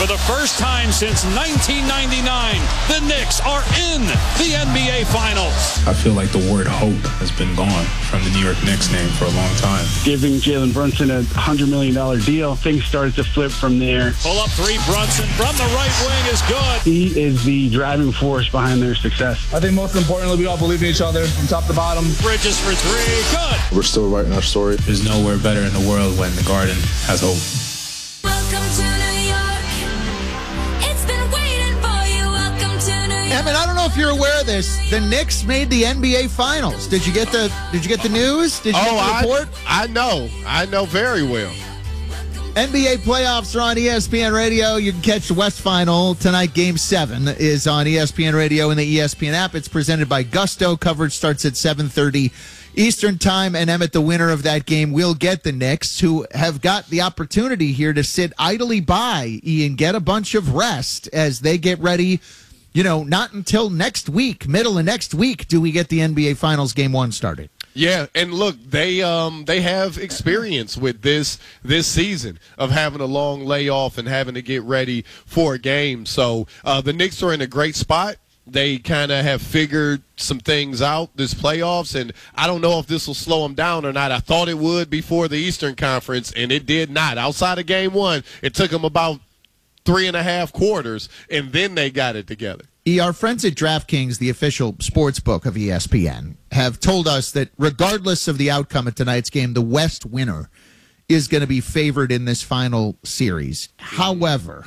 For the first time since 1999, the Knicks are in the NBA Finals. I feel like the word hope has been gone from the New York Knicks name for a long time. Giving Jalen Brunson a $100 million deal, things started to flip from there. Pull up three, Brunson from the right wing is good. He is the driving force behind their success. I think most importantly, we all believe in each other from top to bottom. Bridges for three, good. We're still writing our story. There's nowhere better in the world when the Garden has hope. Welcome to New York. It's been waiting for you. Welcome to New York. Evan, I don't know if you're aware of this. The Knicks made the NBA Finals. Did you get the news? Did you get the report? I know very well. NBA playoffs are on ESPN Radio. You can catch the West Final tonight. Game 7 is on ESPN Radio and the ESPN app. It's presented by Gusto. Coverage starts at 7:30 Eastern Time. And Emmett, the winner of that game, will get the Knicks, who have got the opportunity here to sit idly by, Ian, get a bunch of rest as they get ready. You know, not until next week, middle of next week, do we get the NBA Finals Game 1 started. Yeah, and look, they have experience with this season of having a long layoff and having to get ready for a game. So the Knicks are in a great spot. They kind of have figured some things out this playoffs, and I don't know if this will slow them down or not. I thought it would before the Eastern Conference, and it did not. Outside of Game 1, it took them about 3.5 quarters, and then they got it together. Our friends at DraftKings, the official sports book of ESPN, have told us that regardless of the outcome of tonight's game, the West winner is going to be favored in this final series. However,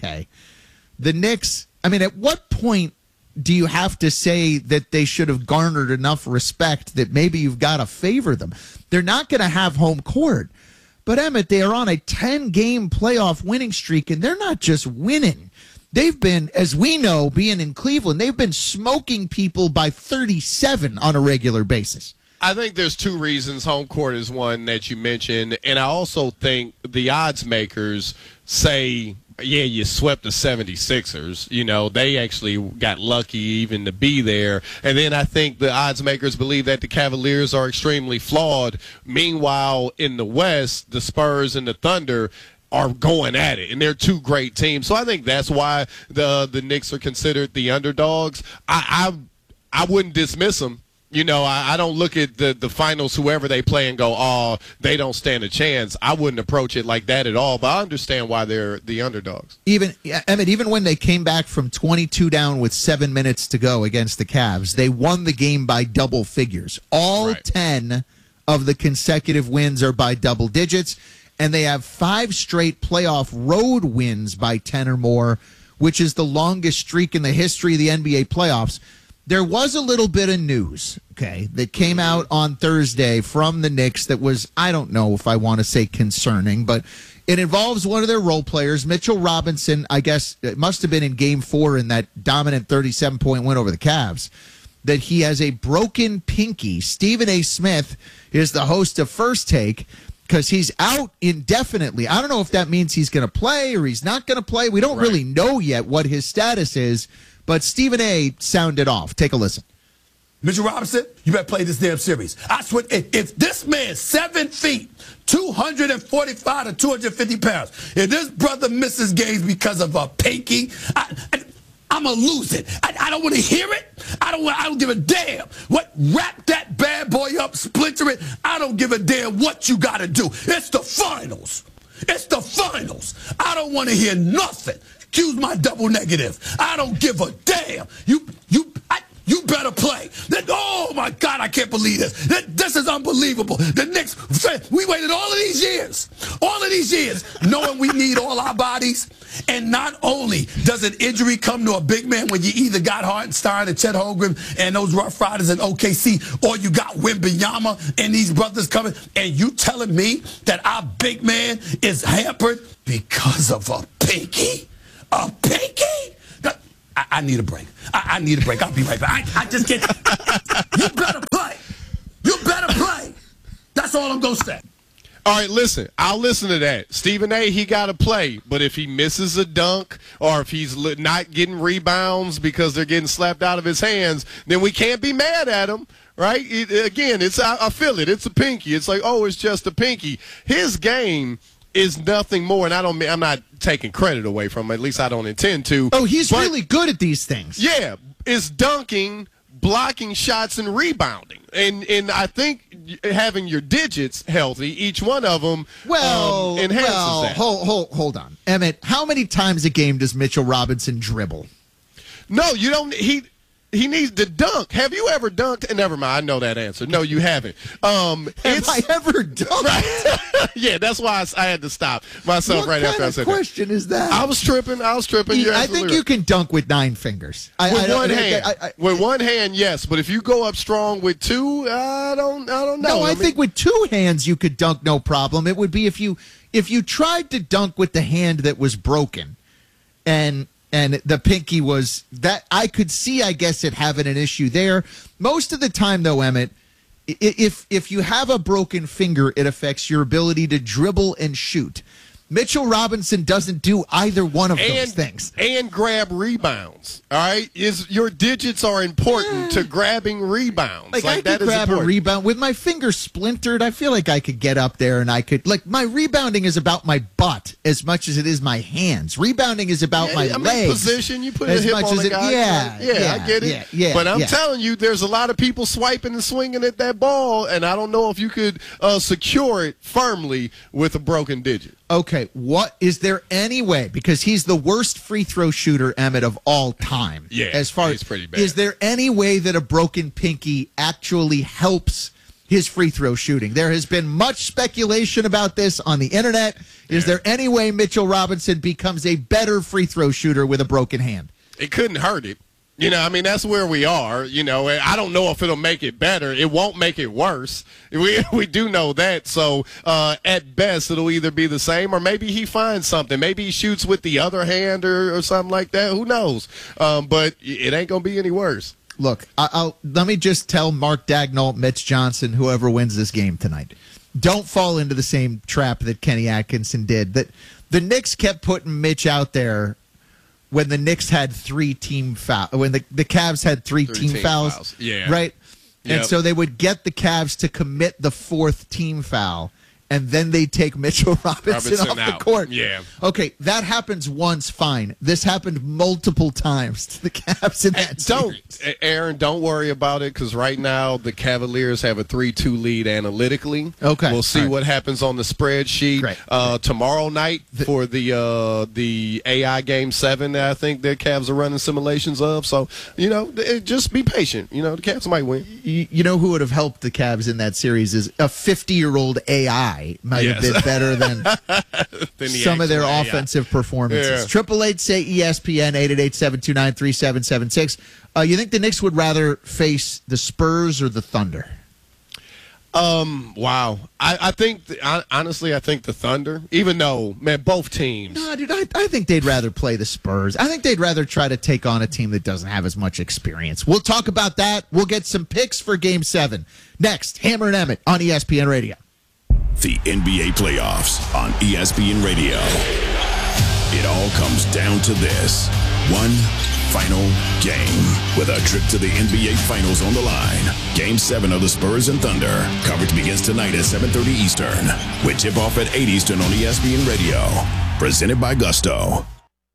the Knicks, I mean, at what point do you have to say that they should have garnered enough respect that maybe you've got to favor them? They're not going to have home court. But, Emmett, they are on a 10-game playoff winning streak, and they're not just winning. They've been, as we know, being in Cleveland, they've been smoking people by 37 on a regular basis. I think there's two reasons. Home court is one that you mentioned, and I also think the odds makers say, yeah, you swept the 76ers. You know, they actually got lucky even to be there. And then I think the odds makers believe that the Cavaliers are extremely flawed. Meanwhile, in the West, the Spurs and the Thunder are going at it, and they're two great teams. So I think that's why the Knicks are considered the underdogs. I wouldn't dismiss them. You know, I don't look at the finals, whoever they play, and go, oh, they don't stand a chance. I wouldn't approach it like that at all, but I understand why they're the underdogs. Emmett, even when they came back from 22 down with 7 minutes to go against the Cavs, they won the game by double figures. All 10 of the consecutive wins are by double digits, and they have 5 straight playoff road wins by 10 or more, which is the longest streak in the history of the NBA playoffs. There was a little bit of news, that came out on Thursday from the Knicks that was, I don't know if I want to say concerning, but it involves one of their role players, Mitchell Robinson. I guess it must have been in Game 4 in that dominant 37-point win over the Cavs, that he has a broken pinky. Stephen A. Smith is the host of First Take, because he's out indefinitely. I don't know if that means he's going to play or he's not going to play. We don't really know yet what his status is, but Stephen A. sounded off. Take a listen. Mitchell Robinson, you better play this damn series. I swear, if this man, 7 feet, 245 to 250 pounds, if this brother misses games because of a pinky, I'm going to lose it. I don't want to hear it. I don't give a damn. Wrap that bad boy up, splinter it. I don't give a damn what you got to do. It's the finals. It's the finals. I don't want to hear nothing. Excuse my double negative. I don't give a damn. You better play. Oh, my God, I can't believe this. This is unbelievable. The Knicks, we waited all of these years, knowing we need all our bodies. And not only does an injury come to a big man when you either got Hartenstein and Chet Holmgren and those Rough Riders in OKC, or you got Wembanyama and these brothers coming, and you telling me that our big man is hampered because of a pinky? A pinky? I need a break. I need a break. I'll be right back. I just can't. You better play. You better play. That's all I'm going to say. All right, listen. I'll listen to that. Stephen A., he got to play. But if he misses a dunk or if he's not getting rebounds because they're getting slapped out of his hands, then we can't be mad at him, right? I feel it. It's a pinky. It's like, oh, it's just a pinky. His game is nothing more, and I'm not taking credit away from him. At least I don't intend to. Oh, he's really good at these things. Yeah, is dunking, blocking shots, and rebounding. And I think having your digits healthy, each one of them enhances that. Hold on. Emmett, how many times a game does Mitchell Robinson dribble? No, you don't. He needs to dunk. Have you ever dunked? And never mind, I know that answer. No, you haven't. Have I ever dunked? Right. Yeah, that's why I had to stop myself right after I said that. What question is that? I was tripping. I think you can dunk with 9 fingers. With one hand. With one hand, yes. But if you go up strong with 2, I don't know. No, I think with 2 hands you could dunk no problem. It would be if you tried to dunk with the hand that was broken and the pinky was that, I could see, I guess, it having an issue there. Most of the time, though, Emmett, if you have a broken finger, it affects your ability to dribble and shoot. Mitchell Robinson doesn't do either one of those things. And grab rebounds, all right? Your digits are important to grabbing rebounds. Like I could grab a rebound. With my finger splintered, I feel like I could get up there and I could, like, my rebounding is about my butt as much as it is my hands. Rebounding is about my legs. Position, you put a hip on the guy. Yeah, I get it. Yeah, but I'm telling you, there's a lot of people swiping and swinging at that ball, and I don't know if you could secure it firmly with a broken digit. Okay, is there any way, because he's the worst free throw shooter, Emmett, of all time. Yeah, he's pretty bad. Is there any way that a broken pinky actually helps his free throw shooting? There has been much speculation about this on the internet. Is there any way Mitchell Robinson becomes a better free throw shooter with a broken hand? It couldn't hurt it. You know, I mean, that's where we are. You know, I don't know if it'll make it better. It won't make it worse. We do know that. So, at best, it'll either be the same or maybe he finds something. Maybe he shoots with the other hand or something like that. Who knows? But it ain't going to be any worse. Look, let me just tell Mark Dagnall, Mitch Johnson, whoever wins this game tonight, don't fall into the same trap that Kenny Atkinson did. That the Knicks kept putting Mitch out there when the Knicks had 3 team fouls, when the Cavs had 3 team fouls. Yeah. Right? Yep. And so they would get the Cavs to commit the 4th team foul, and then they take Mitchell Robinson off the court. Yeah. Okay, that happens once, fine. This happened multiple times to the Cavs in that series. Aaron, don't worry about it, because right now the Cavaliers have a 3-2 lead analytically. Okay. We'll see what happens on the spreadsheet. Great. Tomorrow night for the AI Game 7 that I think the Cavs are running simulations of. So, you know, just be patient. You know, the Cavs might win. You know who would have helped the Cavs in that series is a 50-year-old AI might have been better than some of their offensive performances. 888-SAY-ESPN, 888-729-3776. You think the Knicks would rather face the Spurs or the Thunder? Wow. I think, honestly, I think the Thunder, even though, man, both teams. No, dude, I think they'd rather play the Spurs. I think they'd rather try to take on a team that doesn't have as much experience. We'll talk about that. We'll get some picks for Game 7. Next, Hammer and Emmett on ESPN Radio. The NBA playoffs on ESPN Radio. It all comes down to this. One final game with a trip to the NBA Finals on the line. Game 7 of the Spurs and Thunder. Coverage begins tonight at 7:30 Eastern. With tip-off at 8 Eastern on ESPN Radio. Presented by Gusto.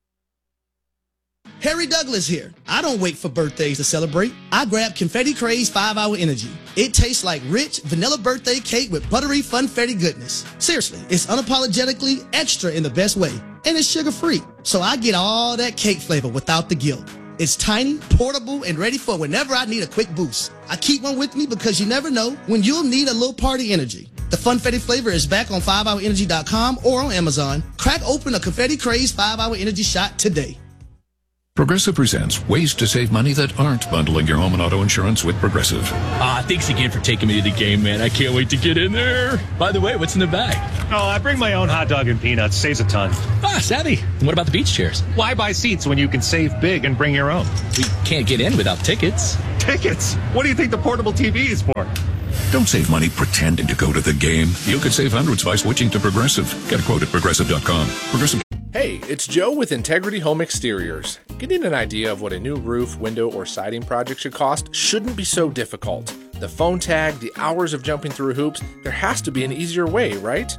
Harry Douglas here. I don't wait for birthdays to celebrate. I grab Confetti Craze 5-Hour Energy. It tastes like rich vanilla birthday cake with buttery funfetti goodness. Seriously, it's unapologetically extra in the best way. And it's sugar-free. So I get all that cake flavor without the guilt. It's tiny, portable, and ready for whenever I need a quick boost. I keep one with me because you never know when you'll need a little party energy. The Funfetti flavor is back on 5hourenergy.com or on Amazon. Crack open a Confetti Craze 5-Hour Energy shot today. Progressive presents ways to save money that aren't bundling your home and auto insurance with Progressive. Thanks again for taking me to the game, man. I can't wait to get in there. By the way, what's in the bag? Oh, I bring my own hot dog and peanuts. Saves a ton. Savvy. And what about the beach chairs? Why buy seats when you can save big and bring your own? We can't get in without tickets. Tickets? What do you think the portable TV is for? Don't save money pretending to go to the game. You could save hundreds by switching to Progressive. Get a quote at Progressive.com. Progressive. Hey, it's Joe with Integrity Home Exteriors. Getting an idea of what a new roof, window, or siding project should cost shouldn't be so difficult. The phone tag, the hours of jumping through hoops, there has to be an easier way, right?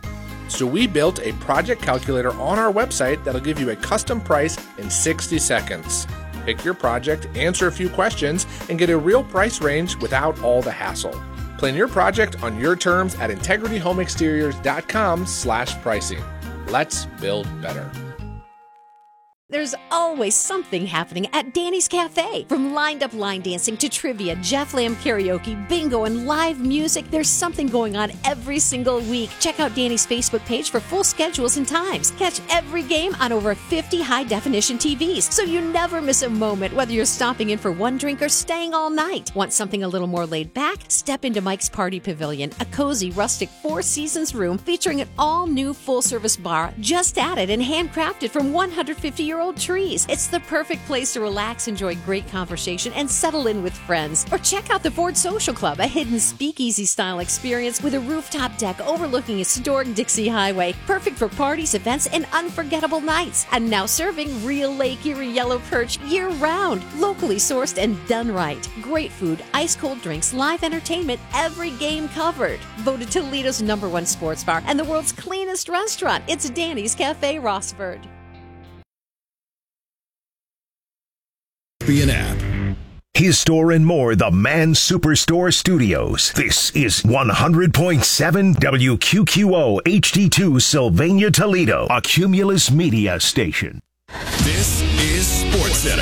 So we built a project calculator on our website that'll give you a custom price in 60 seconds. Pick your project, answer a few questions, and get a real price range without all the hassle. Plan your project on your terms at integrityhomeexteriors.com/pricing. Let's build better. There's always something happening at Danny's Cafe. From lined-up line dancing to trivia, Jeff Lamb karaoke, bingo, and live music, there's something going on every single week. Check out Danny's Facebook page for full schedules and times. Catch every game on over 50 high-definition TVs, so you never miss a moment, whether you're stopping in for one drink or staying all night. Want something a little more laid back? Step into Mike's Party Pavilion, a cozy, rustic Four Seasons room featuring an all-new full-service bar just added and handcrafted from 150-year-old trees. It's the perfect place to relax, enjoy great conversation, and settle in with friends. Or check out the Ford Social Club, a hidden speakeasy-style experience with a rooftop deck overlooking historic Dixie Highway. Perfect for parties, events, and unforgettable nights. And now serving real Lake Erie yellow perch year-round. Locally sourced and done right. Great food, ice-cold drinks, live entertainment, every game covered. Voted Toledo's #1 sports bar and the world's cleanest restaurant. It's Danny's Cafe, Rossford. App. His Store and More, the Man Superstore Studios. This is 100.7 WQQO HD2 Sylvania, Toledo, a Cumulus Media station. This is SportsCenter.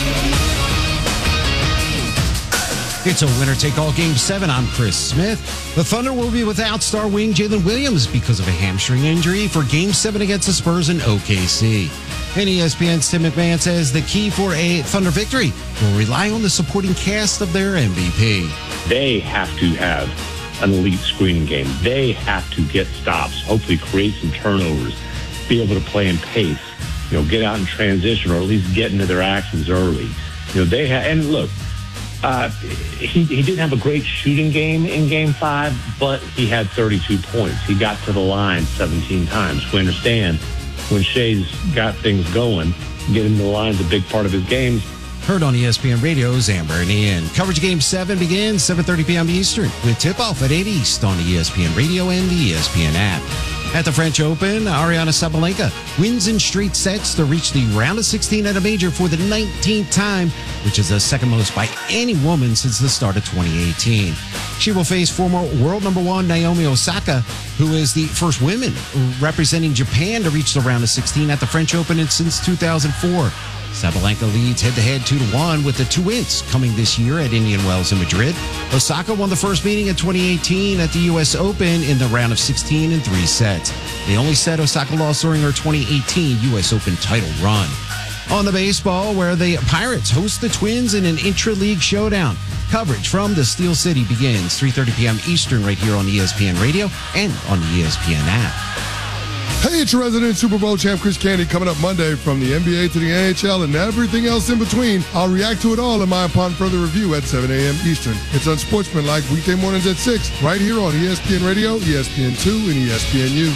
It's a winner-take-all Game 7. I'm Chris Smith. The Thunder will be without star wing Jalen Williams because of a hamstring injury for Game 7 against the Spurs in OKC. And ESPN's Tim McMahon says the key for a Thunder victory will rely on the supporting cast of their MVP. They have to have an elite screening game. They have to get stops, hopefully create some turnovers, be able to play in pace, get out in transition or at least get into their actions early. They have, and look, he didn't have a great shooting game in Game 5, but he had 32 points. He got to the line 17 times. We understand when Shea's got things going, getting to the line's a big part of his game. Heard on ESPN Radio's Amber and Ian. Coverage of Game 7 begins 7:30 p.m. Eastern with tip-off at 8 East on ESPN Radio and the ESPN app. At the French Open, Ariana Sabalenka wins in straight sets to reach the round of 16 at a major for the 19th time, which is the second most by any woman since the start of 2018. She will face former world #1 Naomi Osaka, who is the first woman representing Japan to reach the round of 16 at the French Open since 2004. Sabalenka leads head-to-head 2-1 with the two wins coming this year at Indian Wells in Madrid. Osaka won the first meeting in 2018 at the U.S. Open in the round of 16 in 3 sets. The only set Osaka lost during her 2018 U.S. Open title run. On the baseball, where the Pirates host the Twins in an intra-league showdown. Coverage from the Steel City begins 3:30 p.m. Eastern right here on ESPN Radio and on the ESPN app. Hey, it's your resident Super Bowl champ Chris Candy coming up Monday from the NBA to the NHL and everything else in between. I'll react to it all in my upon further review at 7 a.m. Eastern. It's Unsportsmanlike weekday mornings at 6 right here on ESPN Radio, ESPN2, and ESPNU.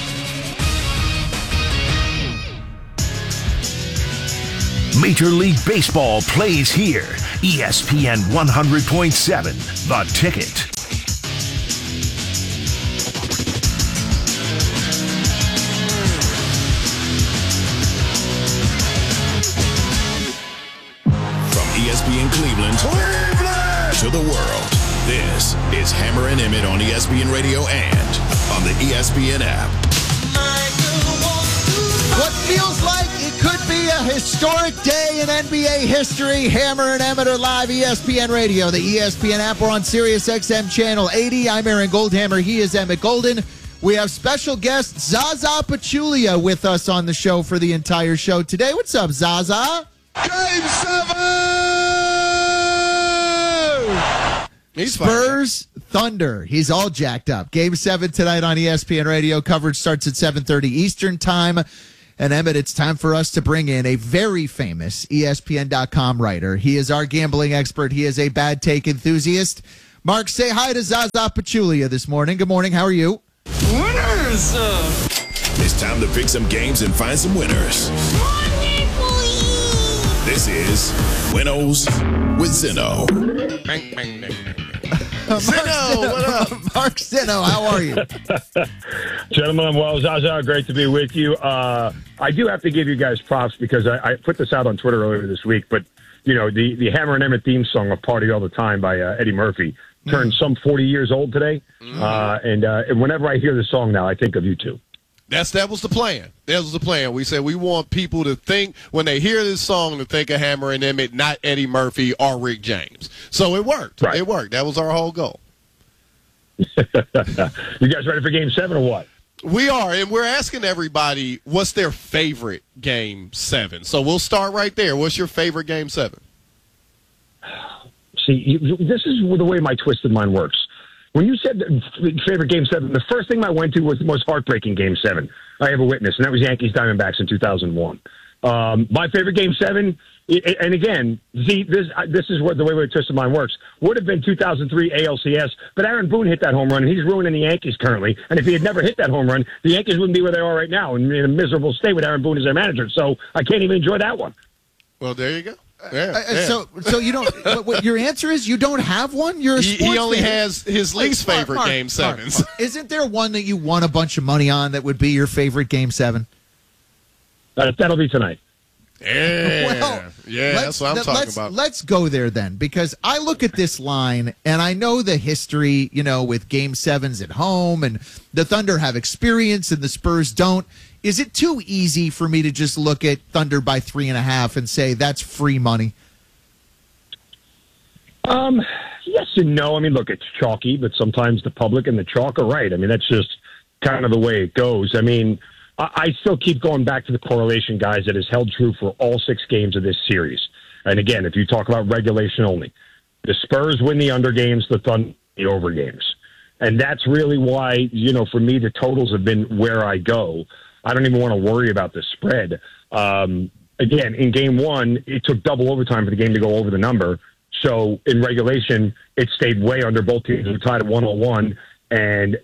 Major League Baseball plays here. ESPN 100.7, The Ticket. ESPN Cleveland to the world. This is Hammer and Emmett on ESPN Radio and on the ESPN app. What feels like it could be a historic day in NBA history. Hammer and Emmett are live, ESPN Radio, the ESPN app. We're on Sirius XM Channel 80. I'm Aaron Goldhammer. He is Emmett Golden. We have special guest Zaza Pachulia with us on the show for the entire show today. What's up, Zaza? Game 7! Spurs Thunder. He's all jacked up. Game 7 tonight on ESPN Radio. Coverage starts at 7:30 Eastern time. And Emmett, it's time for us to bring in a very famous ESPN.com writer. He is our gambling expert. He is a bad take enthusiast. Mark, say hi to Zaza Pachulia this morning. Good morning. How are you? Winners! It's time to pick some games and find some winners. This is Winnows with Zinno. Zeno, what up? Mark Zeno, how are you? Gentlemen, well, Zaza, great to be with you. I do have to give you guys props because I put this out on Twitter earlier this week, but, the Hammer and Emmett theme song of Party All the Time by Eddie Murphy turned some 40 years old today. And whenever I hear the song now, I think of you two. That was the plan. That was the plan. We said we want people to think, when they hear this song, to think of Hammer and Emmett, not Eddie Murphy or Rick James. So it worked. Right. It worked. That was our whole goal. You guys ready for Game 7 or what? We are, and we're asking everybody what's their favorite Game 7. So we'll start right there. What's your favorite Game 7? See, this is the way my twisted mind works. When you said favorite Game 7, the first thing I went to was the most heartbreaking Game 7 I ever witnessed, and that was Yankees Diamondbacks in 2001. My favorite Game 7, and again, this is the way my twisted mind works, would have been 2003 ALCS, but Aaron Boone hit that home run, and he's ruining the Yankees currently. And if he had never hit that home run, the Yankees wouldn't be where they are right now, in a miserable state with Aaron Boone as their manager. So I can't even enjoy that one. Well, there you go. Yeah. So you don't. What your answer is? You don't have one. You're a sports he only fan. has his least favorite Game 7s. Mark, isn't there one that you won a bunch of money on that would be your favorite Game 7? That'll be tonight. Yeah, well, that's what I'm talking about. Let's go there then, because I look at this line and I know the history, with Game 7s at home, and the Thunder have experience and the Spurs don't. Is it too easy for me to just look at Thunder by 3.5 and say that's free money? Yes and no. I mean, look, it's chalky, but sometimes the public and the chalk are right. I mean, that's just kind of the way it goes. I mean, I still keep going back to the correlation, guys, that has held true for all 6 games of this series. And again, if you talk about regulation only, the Spurs win the under games, the Thunder the over games. And that's really why, for me, the totals have been where I go. I don't even want to worry about the spread. Again, in Game 1, it took double overtime for the game to go over the number. So in regulation, it stayed way under. Both teams were tied at 101. And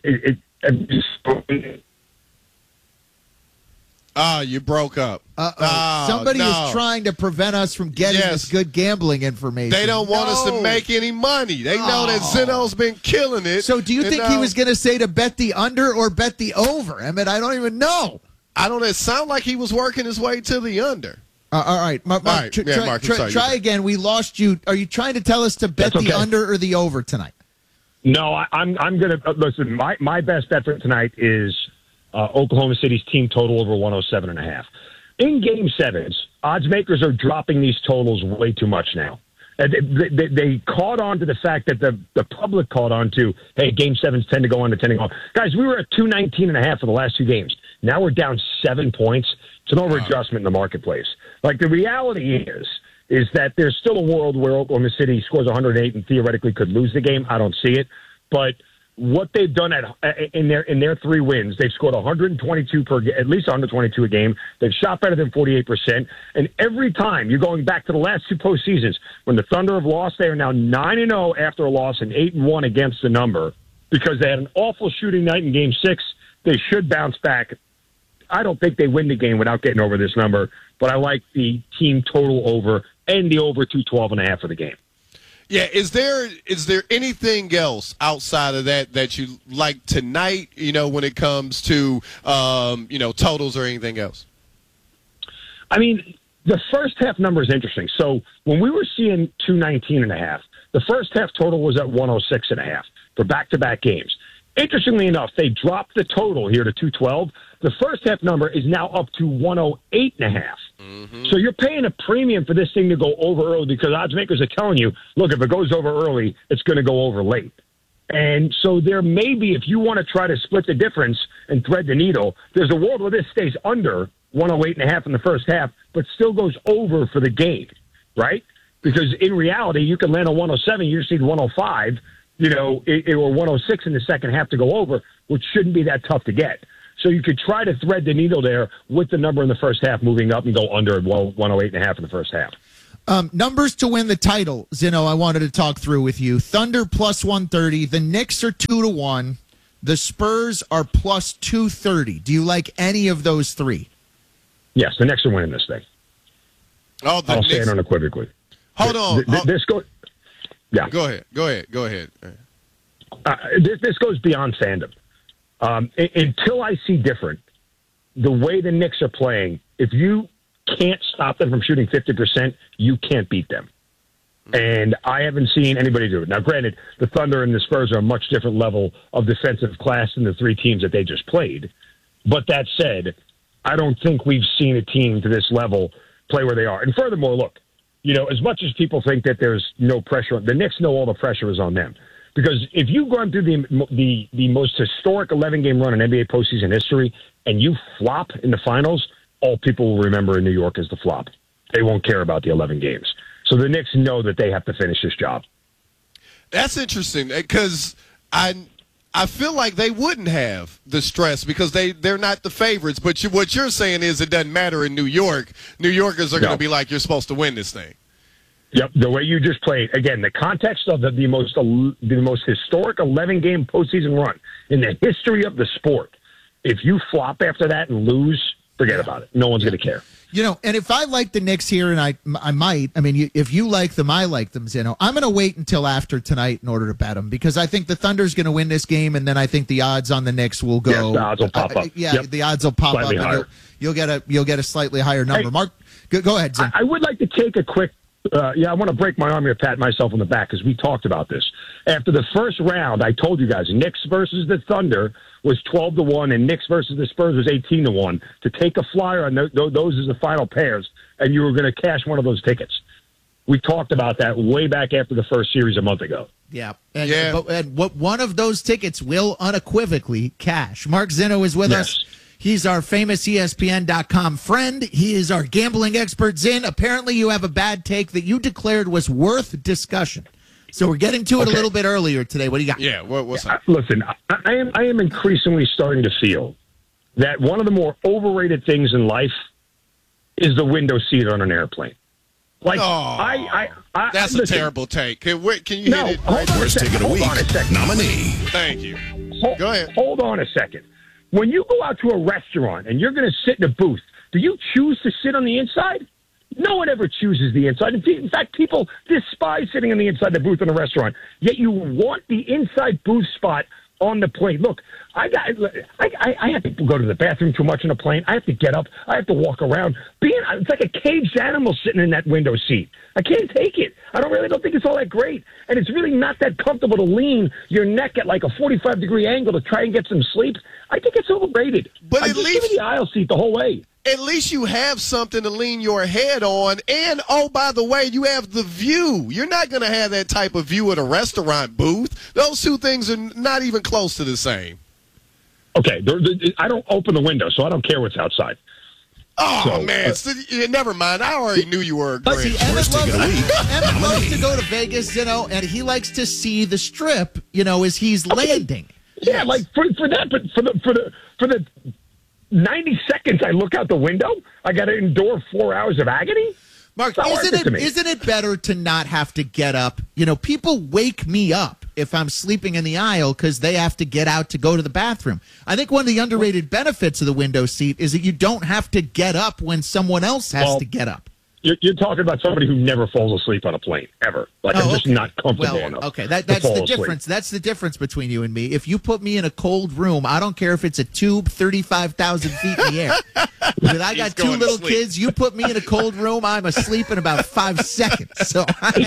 you broke up. Somebody is trying to prevent us from getting this good gambling information. They don't want us to make any money. They know that Zeno's been killing it. So do you think he was going to say to bet the under or bet the over? I mean, I don't even know. It sounded like he was working his way to the under. All right. Mark, Mark, try again. We lost you. Are you trying to tell us to bet the under or the over tonight? No, I'm going to listen. My best bet for tonight is Oklahoma City's team total over 107.5. In Game 7s, odds makers are dropping these totals way too much now. They caught on to the fact that the public caught on to, hey, Game 7s tend to go on to 10 to go on. Guys, we were at 219.5 for the last 2 games. Now we're down 7 points. It's an over-adjustment in the marketplace. Like, the reality is that there's still a world where Oklahoma City scores 108 and theoretically could lose the game. I don't see it. But what they've done in their 3 wins, they've scored 122 at least 122 a game. They've shot better than 48%. And every time, you're going back to the last 2 postseasons, when the Thunder have lost, they are now 9-0 after a loss and 8-1 against the number because they had an awful shooting night in Game 6. They should bounce back. I don't think they win the game without getting over this number, but I like the team total over and the over 212.5 for the game. Yeah, is there anything else outside of that you like tonight, when it comes to, totals or anything else? I mean, the first half number is interesting. So when we were seeing 219.5, the first half total was at 106.5 for back-to-back games. Interestingly enough, they dropped the total here to 212. The first half number is now up to 108.5. So you're paying a premium for this thing to go over early because odds makers are telling you, look, if it goes over early, it's going to go over late. And so there may be, if you want to try to split the difference and thread the needle, there's a world where this stays under 108.5 in the first half, but still goes over for the game, right? Because in reality, you can land on 107, you just need 105, or 106 in the second half to go over, which shouldn't be that tough to get. So you could try to thread the needle there with the number in the first half moving up and go under at 108.5 in the first half. Numbers to win the title, Zeno, I wanted to talk through with you. Thunder plus 130. The Knicks are 2-1. The Spurs are plus 230. Do you like any of those 3? Yes, the Knicks are winning this thing. I'll say it unequivocally. Hold on. Yeah. Go ahead. this goes beyond fandom. Until I see different, the way the Knicks are playing, if you can't stop them from shooting 50%, you can't beat them. And I haven't seen anybody do it. Now, granted, the Thunder and the Spurs are a much different level of defensive class than the three teams that they just played. But that said, I don't think we've seen a team to this level play where they are. And furthermore, look, as much as people think that there's no pressure, the Knicks know all the pressure is on them. Because if you go through the most historic 11-game run in NBA postseason history and you flop in the finals, all people will remember in New York is the flop. They won't care about the 11 games. So the Knicks know that they have to finish this job. That's interesting because I feel like they wouldn't have the stress because they're not the favorites. But what you're saying is it doesn't matter in New York. New Yorkers are going to be like, you're supposed to win this thing. Yep, the way you just played. Again, the context of the most historic 11-game postseason run in the history of the sport. If you flop after that and lose, forget about it. No one's going to care. And if I like the Knicks here, and I might, if you like them, I like them, Zeno. I'm going to wait until after tonight in order to bet them because I think the Thunder's going to win this game, and then I think the odds on the Knicks will go. Yes, the odds will pop up. The odds will pop slightly up. Higher. And you'll get a slightly higher number. Hey, Mark, go ahead, Zeno. I would like to take a quick. I want to break my arm here, pat myself on the back because we talked about this. After the first round, I told you guys Knicks versus the Thunder was 12-1, and Knicks versus the Spurs was 18-1. To take a flyer on those as the final pairs, and you were going to cash one of those tickets. We talked about that way back after the first series a month ago. Yeah, and what one of those tickets will unequivocally cash. Mark Zeno is with us. He's our famous ESPN.com friend. He is our gambling expert, Zin. Apparently you have a bad take that you declared was worth discussion. So we're getting to it a little bit earlier today. What do you got? Yeah, what's up? Listen, I am increasingly starting to feel that one of the more overrated things in life is the window seat on an airplane. Like, that's a terrible take. Can you hit it? Worst take of the week nominee. Thank you. Go ahead. Hold on a second. When you go out to a restaurant and you're going to sit in a booth, do you choose to sit on the inside? No one ever chooses the inside. In fact, people despise sitting on the inside of the booth in a restaurant. Yet you want the inside booth spot on the plane. Look, I have to go to the bathroom too much on a plane. I have to get up. I have to walk around. It's like a caged animal sitting in that window seat. I can't take it. I don't think it's all that great. And it's really not that comfortable to lean your neck at like a 45-degree angle to try and get some sleep. I think it's overrated. But at least give me the aisle seat the whole way. At least you have something to lean your head on. And, oh, by the way, you have the view. You're not going to have that type of view at a restaurant booth. Those two things are not even close to the same. Okay, I don't open the window, so I don't care what's outside. Oh, man. Never mind. I already knew you were a Grinch. Emmett loves to go to Vegas, and he likes to see the strip, as he's landing. Yeah, like for that, but for the 90 seconds I look out the window, I got to endure 4 hours of agony? Mark, isn't it better to not have to get up? People wake me up if I'm sleeping in the aisle because they have to get out to go to the bathroom. I think one of the underrated benefits of the window seat is that you don't have to get up when someone else has to get up. You're talking about somebody who never falls asleep on a plane, ever. Like, I'm just not comfortable enough. Okay, that's the difference. That's the difference between you and me. If you put me in a cold room, I don't care if it's a tube 35,000 feet in the air. But I got two little kids. You put me in a cold room, I'm asleep in about 5 seconds. So,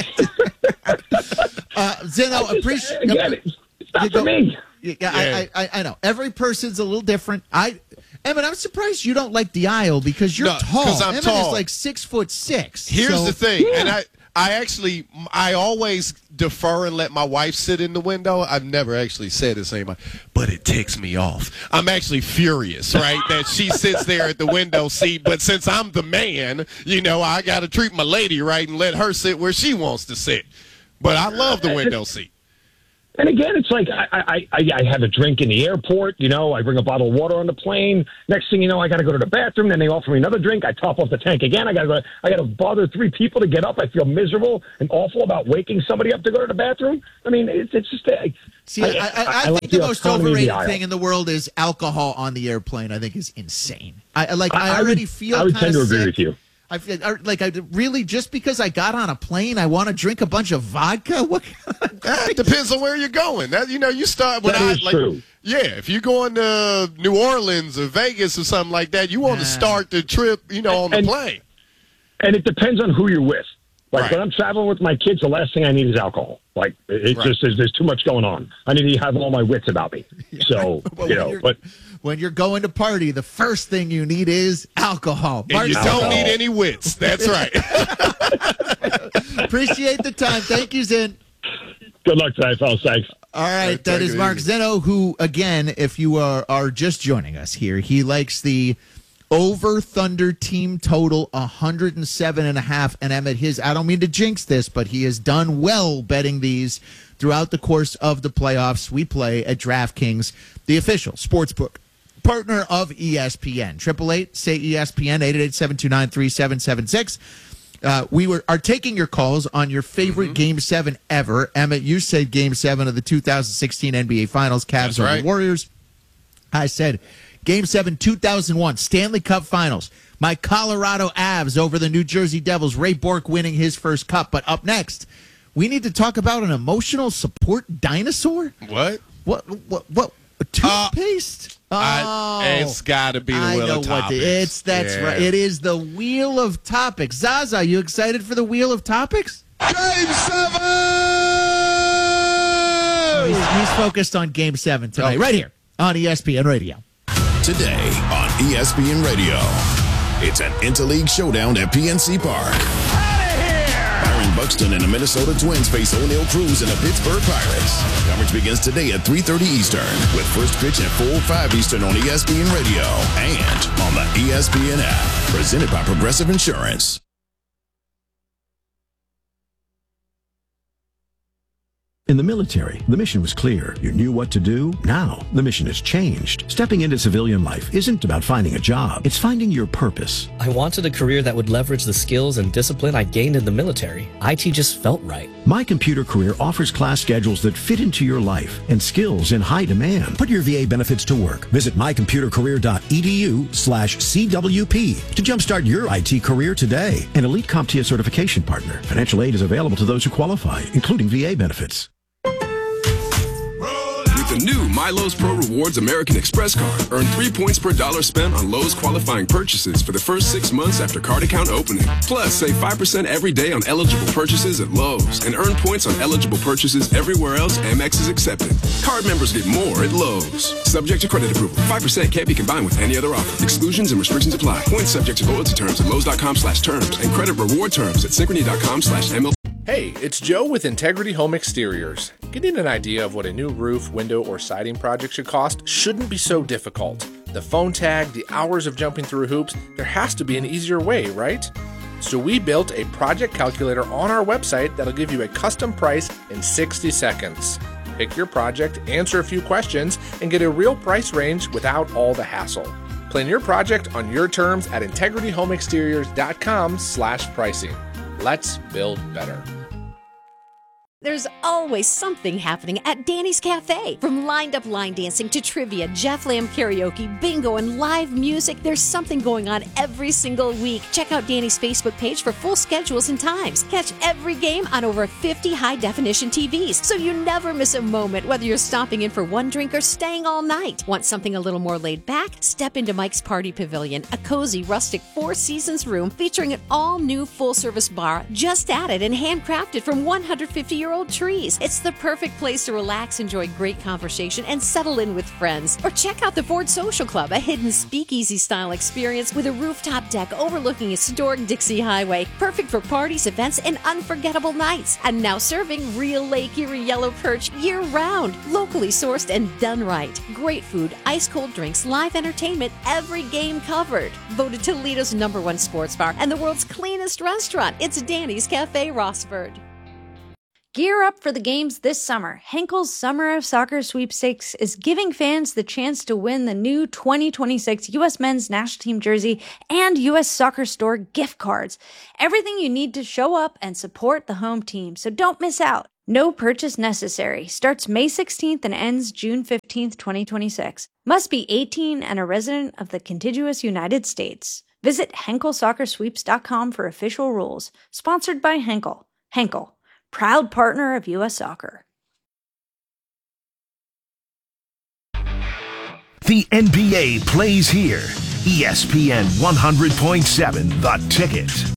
Zeno, appreciate it's not for me. Yeah, I know. Every person's a little different. Emmett, I'm surprised you don't like the aisle because you're tall. Because I'm Emmett tall. is like 6'6". Here's the thing, and I always defer and let my wife sit in the window. I've never actually said this to anybody, but it ticks me off. I'm actually furious, right, that she sits there at the window seat. But since I'm the man, I got to treat my lady right and let her sit where she wants to sit. But I love the window seat. And again, it's like I have a drink in the airport. I bring a bottle of water on the plane. Next thing you know, I got to go to the bathroom. Then they offer me another drink. I top off the tank again. I got to bother 3 people to get up. I feel miserable and awful about waking somebody up to go to the bathroom. I mean, it's just. See, I think the most overrated thing in the world is alcohol on the airplane. I think is insane. I already feel. I would tend to agree with you. I really, just because I got on a plane, I want to drink a bunch of vodka? What? It depends on where you're going. You start when true. Yeah, if you're going to New Orleans or Vegas or something like that, you want to start the trip, on the plane. And it depends on who you're with. Like Right. when I'm traveling with my kids, the last thing I need is alcohol. Like it Right. just is. There's too much going on. I need to have all my wits about me. So but When you're going to party, the first thing you need is alcohol. And you don't need any wits. That's right. Appreciate the time. Thank you, Zin. Good luck tonight, fellas. Thanks. All right, that is Mark Zeno, who, again, if you are just joining us here, he likes the over Thunder team total 107.5. And Emmett, I don't mean to jinx this, but he has done well betting these throughout the course of the playoffs. We play at DraftKings, the official sportsbook partner of ESPN. 888-SAY-ESPN, 888-729-3776. We are taking your calls on your favorite Game 7 ever. Emmett, you said Game 7 of the 2016 NBA Finals, Cavs over the Warriors. I said Game 7, 2001, Stanley Cup Finals. My Colorado Avs over the New Jersey Devils, Ray Bourque winning his first cup. But up next, we need to talk about an emotional support dinosaur? What? What? Toothpaste? It's got to be the Wheel of Topics. That's right. It is the Wheel of Topics. Zaza, you excited for the Wheel of Topics? Game 7! He's focused on Game 7 tonight, right here on ESPN Radio. Today on ESPN Radio, it's an interleague showdown at PNC Park. Byron Buxton and the Minnesota Twins face O'Neal Cruz and the Pittsburgh Pirates. Coverage begins today at 3:30 Eastern with first pitch at 4:05 Eastern on ESPN Radio and on the ESPN app. Presented by Progressive Insurance. In the military, the mission was clear. You knew what to do. Now, the mission has changed. Stepping into civilian life isn't about finding a job. It's finding your purpose. I wanted a career that would leverage the skills and discipline I gained in the military. IT just felt right. My Computer Career offers class schedules that fit into your life and skills in high demand. Put your VA benefits to work. Visit mycomputercareer.edu/CWP to jumpstart your IT career today. An elite CompTIA certification partner. Financial aid is available to those who qualify, including VA benefits. With the new MyLowe's Pro Rewards American Express card, earn 3 points per dollar spent on Lowe's qualifying purchases for the first 6 months after card account opening. Plus, save 5% every day on eligible purchases at Lowe's and earn points on eligible purchases everywhere else Amex is accepted. Card members get more at Lowe's. Subject to credit approval. 5% can't be combined with any other offer. Exclusions and restrictions apply. Points subject to loyalty terms at Lowe's.com/terms and credit reward terms at Synchrony.com/ML. Hey, it's Joe with Integrity Home Exteriors. Getting an idea of what a new roof, window, or siding project should cost shouldn't be so difficult. The phone tag, the hours of jumping through hoops, there has to be an easier way, right? So we built a project calculator on our website that'll give you a custom price in 60 seconds. Pick your project, answer a few questions, and get a real price range without all the hassle. Plan your project on your terms at integrityhomeexteriors.com/pricing. Let's build better. There's always something happening at Danny's Cafe. From lined-up line dancing to trivia, Jeff Lamb karaoke, bingo, and live music, there's something going on every single week. Check out Danny's Facebook page for full schedules and times. Catch every game on over 50 high-definition TVs, so you never miss a moment, whether you're stopping in for one drink or staying all night. Want something a little more laid back? Step into Mike's Party Pavilion, a cozy, rustic Four Seasons room featuring an all-new full-service bar just added and handcrafted from 150-year-old trees. It's the perfect place to relax, enjoy great conversation, and settle in with friends. Or check out the Ford Social Club, a hidden speakeasy-style experience with a rooftop deck overlooking historic Dixie Highway. Perfect for parties, events, and unforgettable nights. And now serving real Lake Erie yellow perch year-round. Locally sourced and done right. Great food, ice-cold drinks, live entertainment, every game covered. Voted Toledo's #1 sports bar and the world's cleanest restaurant. It's Danny's Cafe Rossford. Gear up for the games this summer. Henkel's Summer of Soccer Sweepstakes is giving fans the chance to win the new 2026 U.S. Men's National Team jersey and U.S. Soccer Store gift cards. Everything you need to show up and support the home team, so don't miss out. No purchase necessary. Starts May 16th and ends June 15th, 2026. Must be 18 and a resident of the contiguous United States. Visit HenkelSoccerSweeps.com for official rules. Sponsored by Henkel. Henkel, proud partner of U.S. Soccer. The NBA plays here. ESPN 100.7 The Ticket.